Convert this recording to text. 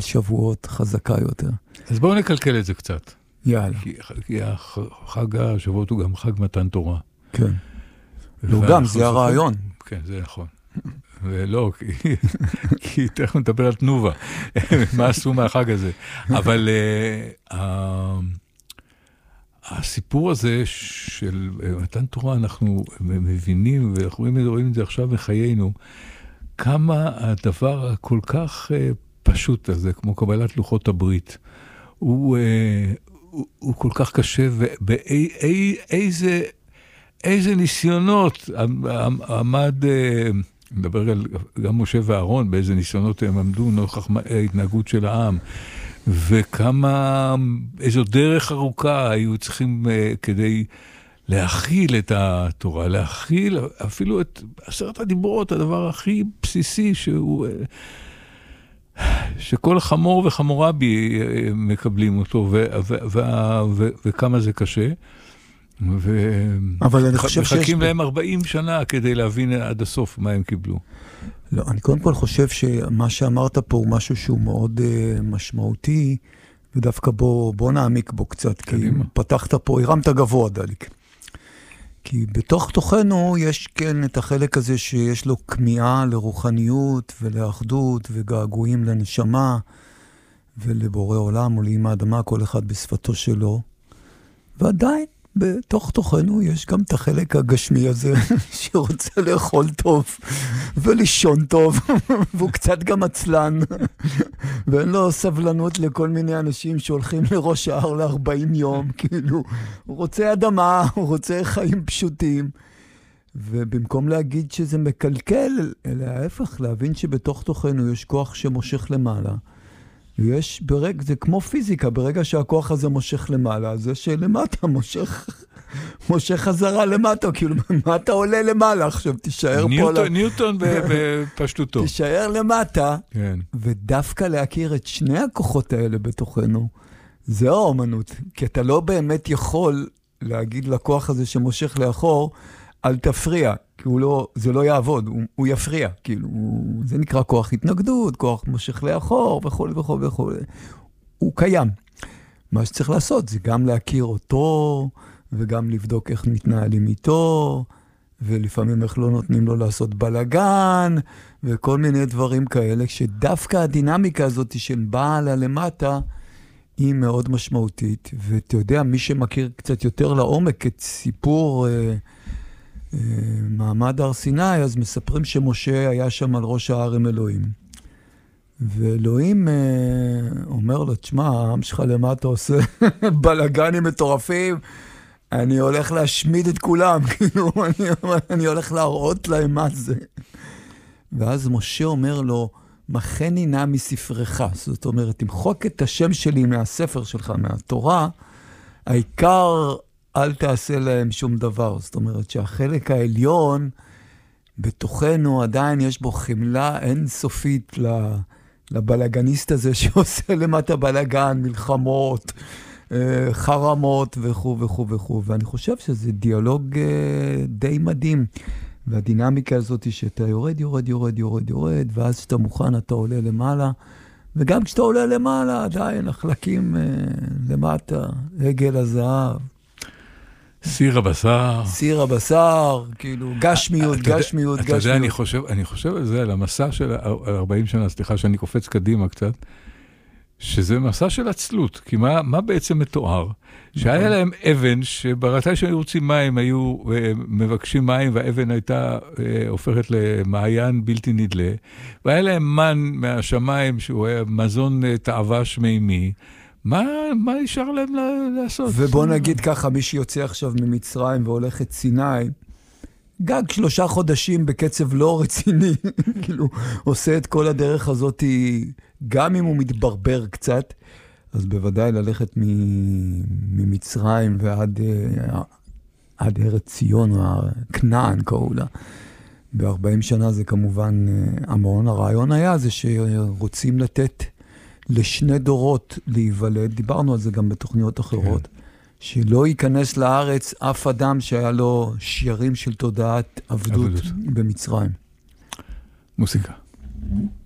שבועות חזקה יותר. אז בואו נקלקל את זה קצת. יאללה. כי חג השבועות הוא גם חג מתן תורה. כן. לא גם, זה הרעיון. כן, זה נכון. ולא, כי תכף נדבר על תנובה. מה עשו מהחג הזה? אבל הסיפור הזה של מתן תורה, אנחנו מבינים, ואנחנו רואים את זה עכשיו בחיינו, כמה הדבר הכל כך פשוט הזה, כמו קבלת לוחות הברית, הוא כל כך קשה, ואיזה ניסיונות עמד, נדבר על גם משה ואהרון, באיזה ניסיונות הם עמדו נוכח ההתנהגות של העם, וכמה, איזו דרך ארוכה היו צריכים כדי להכיל את התורה, להכיל אפילו את 10 הדיברות, הדבר הכי בסיסי שכל חמור וחמורה בי מקבלים אותו, וכמה זה קשה. אבל אני חושב מחכים להם 40 שנה כדי להבין עד הסוף מה הם קיבלו. לא, אני קודם כל חושב שמה שאמרת פה הוא משהו שהוא מאוד משמעותי, ודווקא בוא נעמיק בו קצת, כי פתחת פה, הרמת גבוה דליק. כי בתוך תוכנו יש כן את החלק הזה שיש לו כמיהה לרוחניות ולאחדות וגעגועים לנשמה ולבורא עולם ולאמא האדמה, כל אחד בשפתו שלו. ועדיין בתוך תוכנו יש גם את החלק הגשמי הזה שרוצה לאכול טוב ולישון טוב, והוא קצת גם עצלן, ואין לו סבלנות לכל מיני אנשים שהולכים לראש ההר ל-40 יום, כאילו, הוא רוצה אדמה, הוא רוצה חיים פשוטים, ובמקום להגיד שזה מקלקל, אלא ההפך, להבין שבתוך תוכנו יש כוח שמושך למעלה, ויש ברגע, זה כמו פיזיקה, ברגע שהכוח הזה מושך למעלה, זה שלמטה מושך חזרה למטה, כאילו, מה אתה עולה למעלה עכשיו? תישאר פה... ניוטון בפשטותו. תישאר למטה, כן. ודווקא להכיר את שני הכוחות האלה בתוכנו, זה האומנות, כי אתה לא באמת יכול להגיד לכוח הזה שמושך לאחור, אל תפריע, כי זה לא יעבוד, הוא יפריע, כאילו, זה נקרא כוח התנגדות, כוח מושך לאחור, וכו' וכו' וכו'. הוא קיים. מה שצריך לעשות זה גם להכיר אותו, וגם לבדוק איך מתנהלים איתו, ולפעמים איך לא נותנים לו לעשות בלגן, וכל מיני דברים כאלה, שדווקא הדינמיקה הזאת של בעלה למטה, היא מאוד משמעותית. ואתה יודע, מי שמכיר קצת יותר לעומק את סיפור... מעמד הר סיני, אז מספרים שמשה היה שם על ראש ההר עם אלוהים. ואלוהים אומר לו, תשמע, העם שלך למטה עושה בלגנים מטורפים, אני הולך להשמיד את כולם, כאילו, אני הולך להראות להם מה זה. ואז משה אומר לו, מחני נא מספרך, זאת אומרת, תמחוק את השם שלי מהספר שלך, מהתורה, העיקר... אל תעשה להם שום דבר. זאת אומרת שהחלק העליון בתוכנו עדיין יש בו חמלה אינסופית לבלגניסט הזה שעושה למטה בלגן, מלחמות, חרמות וכו' וכו' וכו'. ואני חושב שזה דיאלוג די מדהים. והדינמיקה הזאת היא שאתה יורד, יורד, יורד, יורד, יורד, ואז שאתה מוכן אתה עולה למעלה. וגם כשאתה עולה למעלה עדיין החלקים למטה, עגל הזהב. סיר הבשר. סיר הבשר, כאילו, גשמיות, גשמיות, אתה יודע, גשמיות. אני חושב על זה, על המסע של 40 שנה, סליחה שאני קופץ קדימה קצת, שזה מסע של עצלות, כי מה בעצם מתואר? שהיה להם אבן, שבראתה שהיו רוצים מים, היו מבקשים מים, והאבן הייתה הופכת למעיין בלתי נדלה, והיה להם מן מהשמיים, שהוא היה מזון תאווה שמימי, מה נשאר להם לעשות? ובוא נגיד ככה, מי שיוצא עכשיו ממצרים והולך את סיני, גג 3 חודשים בקצב לא רציני, כאילו, עושה את כל הדרך הזאת, גם אם הוא מתברבר קצת, אז בוודאי ללכת ממצרים ועד ארץ ציון, או כנען קראו לה. ב-40 שנה זה כמובן המון. הרעיון היה זה שרוצים לתת לשני דורות להיוולד, דיברנו על זה גם בתוכניות אחרות, שלא ייכנס לארץ אף אדם שהיה לו שיירים של תודעת עבדות במצרים. מוסיקה.